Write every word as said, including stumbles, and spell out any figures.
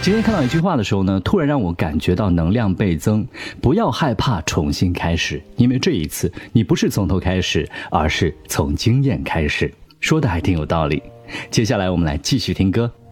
今天看到一句话的时候呢，突然让我感觉到能量倍增。不要害怕重新开始，因为这一次你不是从头开始，而是从经验开始。说的还挺有道理。接下来我们来继续听歌。